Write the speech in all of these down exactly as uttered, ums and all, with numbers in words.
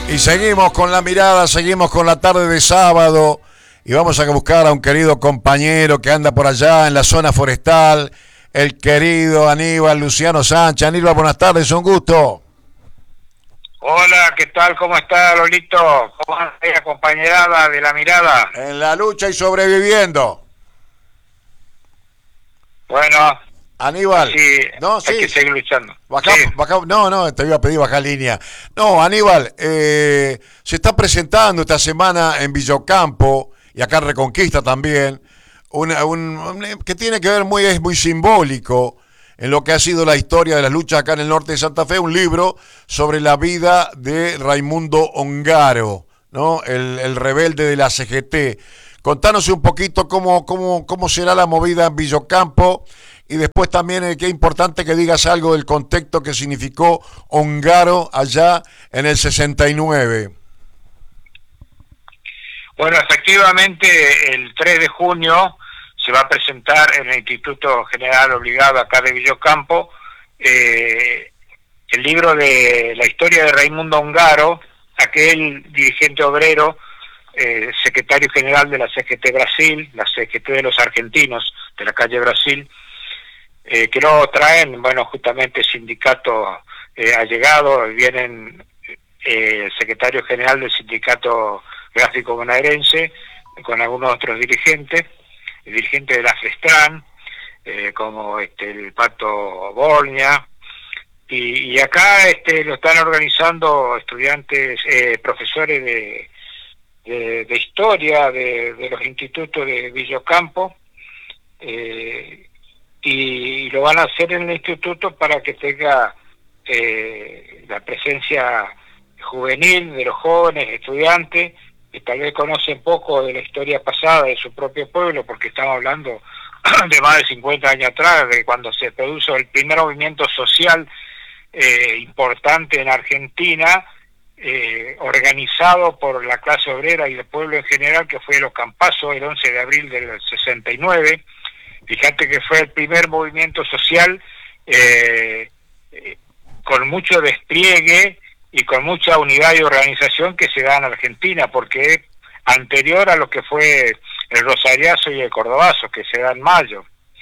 Y seguimos con la mirada, seguimos con la tarde de sábado y vamos a buscar a un querido compañero que anda por allá en la zona forestal, el querido Aníbal Luciano Sánchez. Aníbal, buenas tardes, un gusto. Hola, ¿qué tal? ¿Cómo está, Lolito? ¿Cómo anda la compañerada de la mirada? En la lucha y sobreviviendo. Bueno, Aníbal, sí, no, hay sí, que seguir luchando. Baja, Sí. baja, no, no, te iba a pedir bajar línea. No, Aníbal, eh, se está presentando esta semana en Villocampo y acá en Reconquista también, una, un, un, que tiene que ver muy, es muy simbólico en lo que ha sido la historia de las luchas acá en el norte de Santa Fe, un libro sobre la vida de Raimundo Ongaro, ¿no? El, el rebelde de la C G T. Contanos un poquito cómo, cómo, cómo será la movida en Villocampo. Y después también es que importante que digas algo del contexto que significó Ongaro allá en el sesenta y nueve. Bueno, efectivamente, el tres de junio se va a presentar en el Instituto General Obligado acá de Villocampo eh, el libro de la historia de Raimundo Ongaro, aquel dirigente obrero, eh, secretario general de la C G T Brasil, la C G T de los argentinos de la calle Brasil, Eh, que lo traen, bueno, justamente sindicato eh, allegado, vienen eh, el secretario general del sindicato gráfico bonaerense, con algunos otros dirigentes, el dirigente de la Frestran, eh, como este, el Pato Borña, y, y acá este, lo están organizando estudiantes, eh, profesores de, de, de historia de, de los institutos de Villocampo, eh, y lo van a hacer en el instituto para que tenga eh, la presencia juvenil de los jóvenes estudiantes que tal vez conocen poco de la historia pasada de su propio pueblo, porque estamos hablando de más de cincuenta años atrás, de cuando se produjo el primer movimiento social eh, importante en Argentina, eh, organizado por la clase obrera y el pueblo en general, que fue los Campazos, el once de abril del sesenta y nueve. Fíjate que fue el primer movimiento social eh, eh, con mucho despliegue y con mucha unidad y organización que se da en Argentina, porque es anterior a lo que fue el Rosariazo y el Cordobazo, que se da en mayo.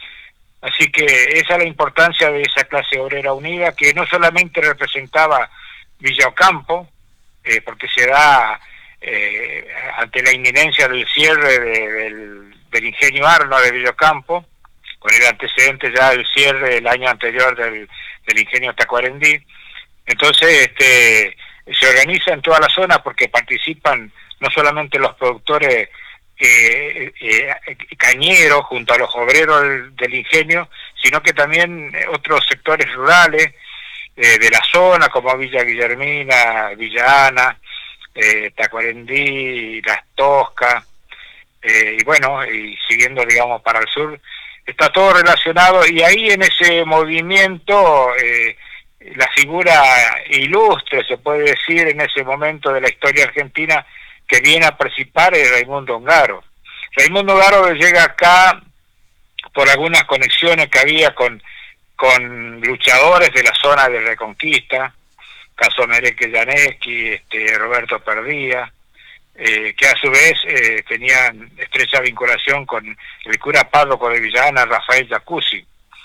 Así que esa es la importancia de esa clase obrera unida, que no solamente representaba Villocampo, eh, porque se da eh, ante la inminencia del cierre de, del, del ingenio Arno de Villocampo, con el antecedente ya del cierre del año anterior del, del ingenio Tacuarembí. Entonces este, se organiza en toda la zona porque participan no solamente los productores eh, eh, cañeros junto a los obreros del, del ingenio, sino que también otros sectores rurales eh, de la zona, como Villa Guillermina, Villa Ana, eh, Tacuarembí, Las Toscas, eh, y bueno, y siguiendo digamos para el sur, está todo relacionado, y ahí en ese movimiento eh, la figura ilustre, se puede decir, en ese momento de la historia argentina que viene a participar es Raimundo Ongaro. Raimundo Ongaro llega acá por algunas conexiones que había con, con luchadores de la zona de Reconquista, caso Mereque Janeski, este, Roberto Perdía, Eh, que a su vez eh, tenían estrecha vinculación con el cura párroco de Villa Ana, Rafael Jacuzzi,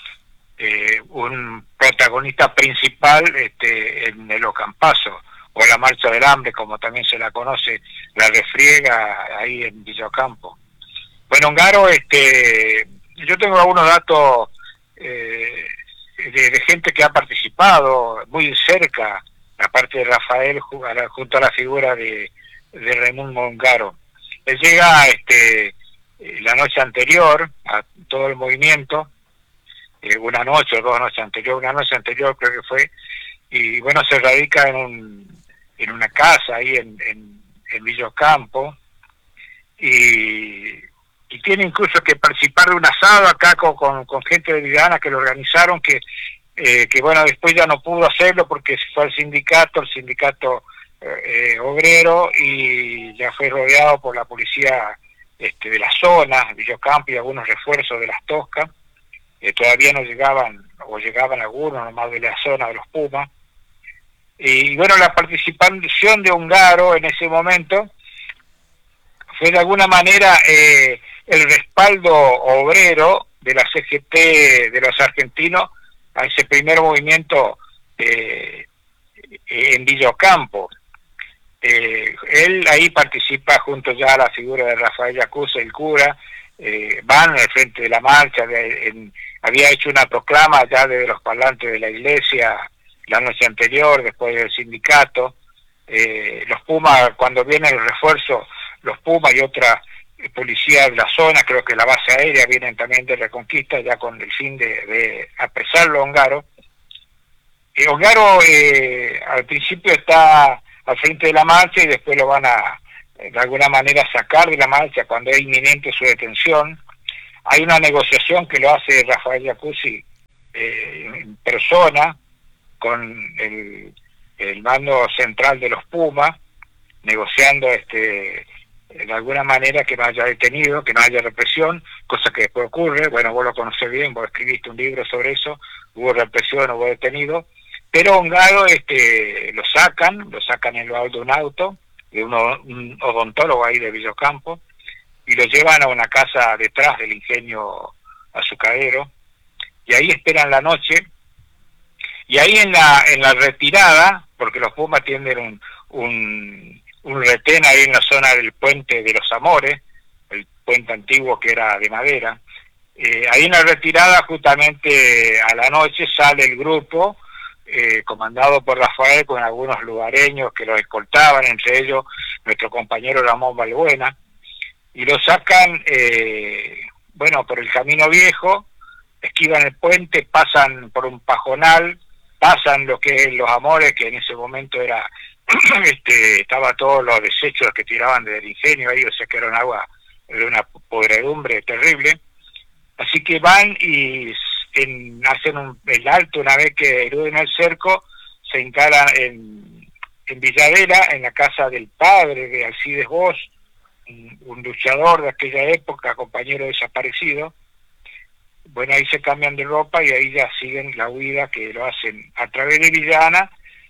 eh, un protagonista principal este, en el Ocampazo, o la Marcha del Hambre, como también se la conoce, la refriega ahí en Villocampo. Bueno, Ongaro, este, yo tengo algunos datos eh, de, de gente que ha participado muy cerca, aparte de Rafael, junto a la figura de de Raimundo Ongaro. Él llega este la noche anterior a todo el movimiento, eh, una noche o dos noches anterior, una noche anterior creo que fue, y bueno, se radica en un en una casa ahí en, en, en Villocampo, y, y tiene incluso que participar de un asado acá con, con, con gente de Villana que lo organizaron, que, eh, que bueno, después ya no pudo hacerlo porque se fue al sindicato, el sindicato Eh, obrero, y ya fue rodeado por la policía este, de la zona, Villocampo, y algunos refuerzos de Las Toscas. Eh, todavía no llegaban, o llegaban algunos nomás de la zona de los Pumas, Y bueno, la participación de Ongaro en ese momento fue de alguna manera eh, el respaldo obrero de la C G T de los argentinos a ese primer movimiento eh, en Villa Ocampo. Eh, él ahí participa junto ya a la figura de Rafael Yacuzzi, el cura, eh, van al frente de la marcha, de, en, había hecho una proclama ya desde los parlantes de la iglesia la noche anterior, después del sindicato. Eh, los Pumas, cuando viene el refuerzo, los Pumas y otra eh, policía de la zona, creo que la base aérea, vienen también de Reconquista, ya con el fin de, de apresarlo a Ongaro. Eh, Ongaro eh, al principio está al frente de la marcha y después lo van a, de alguna manera, sacar de la marcha cuando es inminente su detención. Hay una negociación que lo hace Rafael Yacuzzi eh, en persona con el, el mando central de los Pumas, negociando este de alguna manera que no haya detenido, que no haya represión, cosa que después ocurre. Bueno, vos lo conocés bien, vos escribiste un libro sobre eso, hubo represión, hubo detenido, pero Ongaro este, lo sacan, lo sacan en lo alto de un auto, de uno, un odontólogo ahí de Villa Ocampo, y lo llevan a una casa detrás del ingenio azucarero, y ahí esperan la noche, y ahí en la en la retirada, porque los Pumas tienen un, un, un retén ahí en la zona del puente de los Amores, el puente antiguo que era de madera, eh, ahí en la retirada justamente a la noche sale el grupo, eh, comandado por Rafael, con algunos lugareños que los escoltaban, entre ellos nuestro compañero Ramón Balbuena, y lo sacan, eh, bueno, por el camino viejo, esquivan el puente, pasan por un pajonal, pasan lo que es los Amores, que en ese momento era, este, estaba todos los desechos que tiraban del ingenio ahí, o sea que era un agua de una podredumbre terrible. Así que van y en, hacen un, el alto una vez que eruden el cerco, se instalan en, en Villadera, en la casa del padre de Alcides Bosch, un, un luchador de aquella época, compañero desaparecido. Bueno, ahí se cambian de ropa y ahí ya siguen la huida, que lo hacen a través de Villana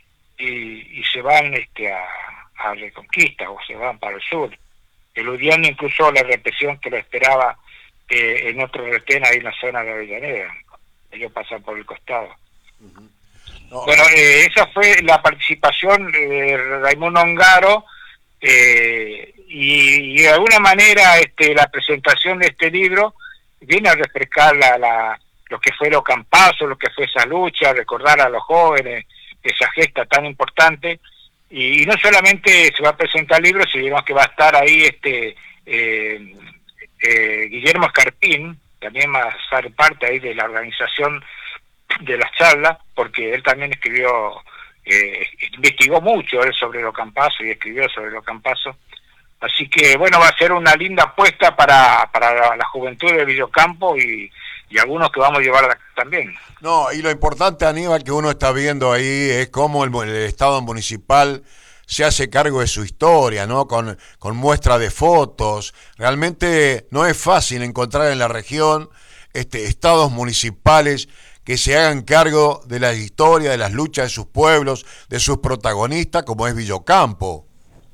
y, y se van este a, a Reconquista, o se van para el sur, eludiendo incluso la represión que lo esperaba eh, en otro retén ahí en la zona de Avellaneda. Ellos pasan por el costado. Uh-huh. No, bueno, eh, esa fue la participación de Raimundo Ongaro, eh, y, y de alguna manera este, la presentación de este libro viene a refrescar la, la, lo que fue el Ocampazo, lo que fue esa lucha, recordar a los jóvenes esa gesta tan importante. Y, y no solamente se va a presentar el libro, sino que va a estar ahí este eh, eh, Guillermo Escarpín, también va a ser parte ahí de la organización de las charlas, porque él también escribió, eh, investigó mucho él sobre el Ocampazo y escribió sobre el Ocampazo. Así que, bueno, va a ser una linda apuesta para, para la, la juventud de Villa Ocampo y, y algunos que vamos a llevar también. No, y lo importante, Aníbal, que uno está viendo ahí es cómo el, el Estado municipal se hace cargo de su historia, ¿no? Con, con muestra de fotos. Realmente no es fácil encontrar en la región este, estados municipales que se hagan cargo de la historia, de las luchas de sus pueblos, de sus protagonistas, como es Villa Ocampo.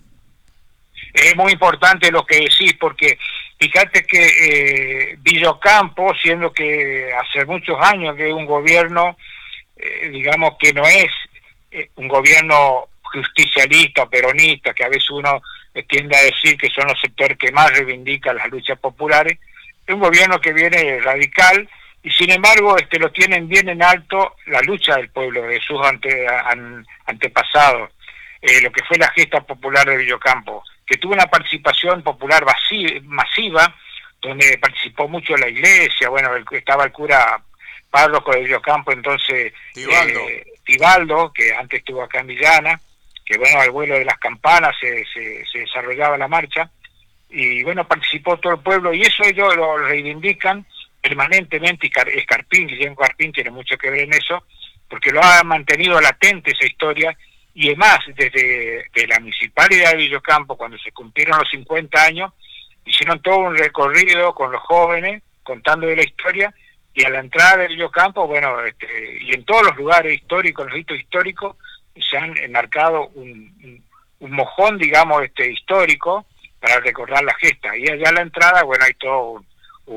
Es muy importante lo que decís, porque fíjate que eh, Villa Ocampo, siendo que hace muchos años que es un gobierno, eh, digamos que no es eh, un gobierno justicialista o peronista, que a veces uno tiende a decir que son los sectores que más reivindican las luchas populares, es un gobierno que viene radical y sin embargo este lo tienen bien en alto la lucha del pueblo, de sus ante, an, antepasados, eh, lo que fue la gesta popular de Villa Ocampo, que tuvo una participación popular masiva, donde participó mucho la iglesia, bueno, el, estaba el cura párroco de Villa Ocampo, entonces Tibaldo. Eh, Tibaldo, que antes estuvo acá en Villana, que bueno, al vuelo de las campanas se, se, se desarrollaba la marcha, y bueno, participó todo el pueblo, y eso ellos lo reivindican permanentemente, y Escarpín, Guillermo Escarpín tiene mucho que ver en eso, porque lo ha mantenido latente esa historia. Y además, desde de la Municipalidad de Villa Ocampo, cuando se cumplieron los cincuenta años, hicieron todo un recorrido con los jóvenes, contando de la historia, y a la entrada de Villa Ocampo, bueno, este, y en todos los lugares históricos, los hitos históricos, se han enmarcado un, un, un mojón, digamos, este histórico para recordar la gesta. Y allá a la entrada, bueno, hay todo un,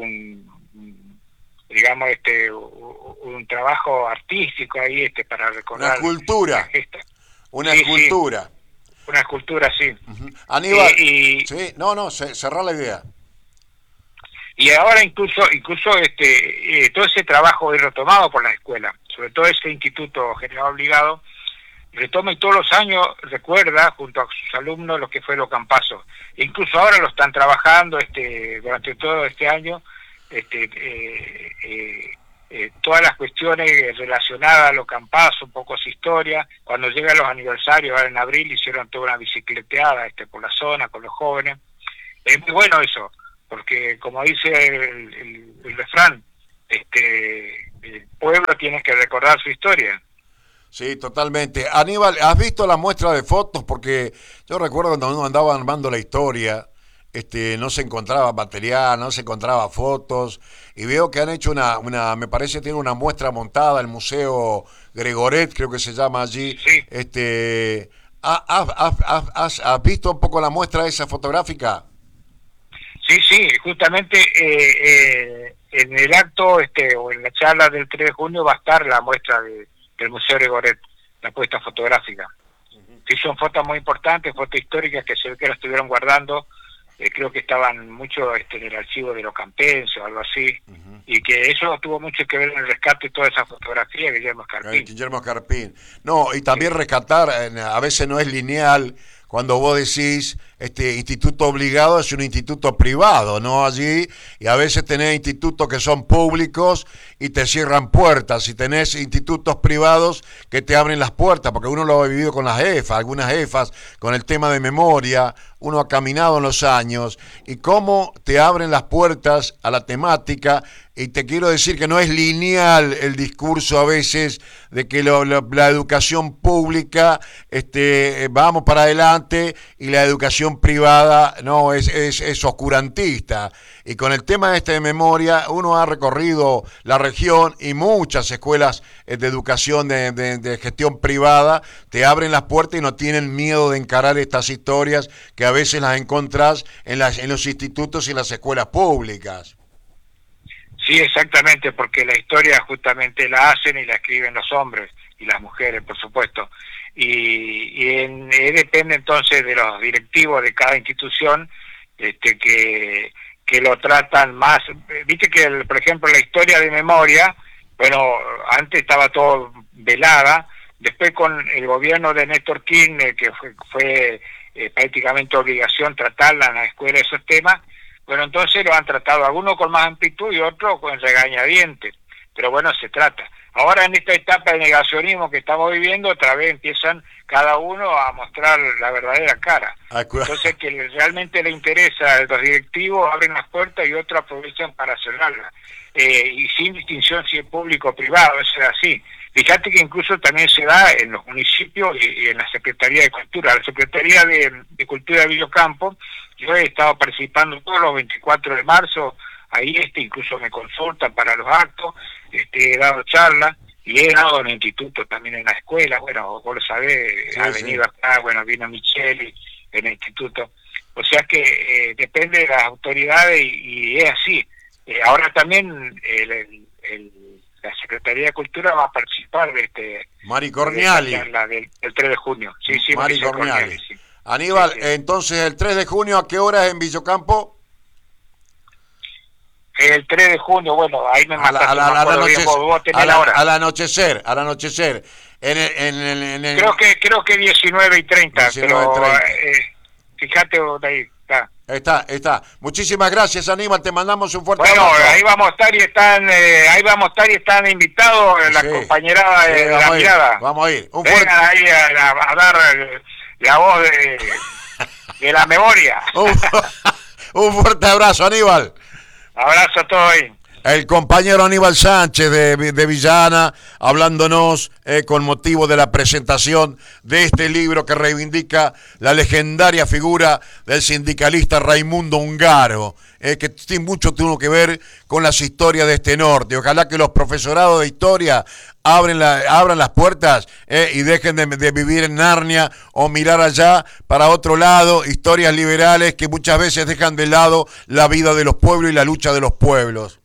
un digamos, este un, un trabajo artístico ahí este para recordar una escultura, la gesta. Una sí, escultura. Sí, una escultura, sí. Uh-huh. Aníbal, y, y, sí, no, no, cerrar la idea. Y ahora incluso incluso este eh, todo ese trabajo es retomado por la escuela, sobre todo ese Instituto General Obligado, retoma y todos los años recuerda junto a sus alumnos lo que fue el Ocampazo. E incluso ahora lo están trabajando este durante todo este año, este eh, eh, eh, todas las cuestiones relacionadas al Ocampazo, un poco su historia. Cuando llegan los aniversarios, ahora en abril hicieron toda una bicicleteada este por la zona con los jóvenes. Es muy bueno eso, porque como dice el, el, el refrán, este el pueblo tiene que recordar su historia. Sí, totalmente. Aníbal, ¿has visto la muestra de fotos? Porque yo recuerdo cuando uno andaba armando la historia, este, no se encontraba material, no se encontraba fotos, y veo que han hecho una, una me parece tiene una muestra montada, el Museo Gregoret, creo que se llama allí. Sí. Este, ¿has, has, has, has visto un poco la muestra esa fotográfica? Sí, sí, justamente eh, eh, en el acto este o en la charla del tres de junio va a estar la muestra de, del Museo Gregoret, la puesta fotográfica. Uh-huh. Sí, son fotos muy importantes, fotos históricas que se ve que las estuvieron guardando, eh, creo que estaban mucho este, en el archivo de los Campenses o algo así, uh-huh. Y que eso tuvo mucho que ver en el rescate de toda esa fotografía de Guillermo Escarpín. Guillermo Escarpín. No, y también sí. Rescatar, a veces no es lineal. Cuando vos decís, este instituto obligado es un instituto privado, ¿no? Allí, y a veces tenés institutos que son públicos y te cierran puertas, y tenés institutos privados que te abren las puertas, porque uno lo ha vivido con las E F A, algunas E F As, con el tema de memoria, uno ha caminado en los años, y cómo te abren las puertas a la temática. Y te quiero decir que no es lineal el discurso a veces de que lo, lo, la educación pública, este, vamos para adelante, y la educación privada no es, es, es oscurantista. Y con el tema este de memoria, uno ha recorrido la región y muchas escuelas de educación de, de, de gestión privada te abren las puertas y no tienen miedo de encarar estas historias que a veces las encontrás en, las, en los institutos y las escuelas públicas. Sí, exactamente, porque la historia justamente la hacen y la escriben los hombres y las mujeres, por supuesto. Y, y, en, y depende entonces de los directivos de cada institución este, que, que lo tratan más. Viste que, el, por ejemplo, la historia de memoria, bueno, antes estaba todo velada, después con el gobierno de Néstor Kirchner, que fue, fue eh, prácticamente obligación tratarla en la escuela de esos temas. Bueno, entonces lo han tratado algunos con más amplitud y otros con regañadientes, pero bueno, se trata. Ahora en esta etapa de negacionismo que estamos viviendo, otra vez empiezan cada uno a mostrar la verdadera cara. Entonces que realmente le interesa a los directivos, abren las puertas y otros aprovechan para cerrarlas. Eh, y sin distinción si es público o privado, eso es así. Fíjate que incluso también se da en los municipios y, y en la Secretaría de Cultura. La Secretaría de, de Cultura de Villocampo, yo he estado participando todos los veinticuatro de marzo, ahí este incluso me consultan para los actos, este, he dado charlas y he dado en el instituto, también en la escuela, bueno, vos lo sabés, sí, ha venido sí. Acá, bueno, vino Micheli en el instituto. O sea que eh, depende de las autoridades y, y es así. Eh, ahora también el, el, el la Secretaría de Cultura va a participar de este Mari Corniali de la del, del tres de junio. Sí, sí, Mari Corniali. Corniali sí. Aníbal, sí, sí. Entonces el tres de junio, ¿a qué hora es en Villocampo? El tres de junio, bueno, ahí me mataste, a la, a la, no anoche, vos a la, al anochecer, al anochecer. En el, en el, en el... Creo que creo que diecinueve y treinta, diecinueve pero y treinta. Eh, fíjate vos ahí, está. Está, está. Muchísimas gracias, Aníbal, te mandamos un fuerte bueno, abrazo. Bueno, ahí vamos a estar y están, eh, ahí vamos a estar y están invitados sí, la compañera de, sí, de la mirada. Vamos a ir. Un Vengan fuerte... ahí a, a, a dar la voz de, de la memoria. un, un fuerte abrazo, Aníbal. Abrazo a todos ahí. El compañero Aníbal Sánchez de, de Villana, hablándonos eh, con motivo de la presentación de este libro que reivindica la legendaria figura del sindicalista Raimundo Ungaro, eh, que tiene mucho tuvo que ver con las historias de este norte. Ojalá que los profesorados de historia abren la, abran las puertas eh, y dejen de, de vivir en Narnia o mirar allá para otro lado, historias liberales que muchas veces dejan de lado la vida de los pueblos y la lucha de los pueblos.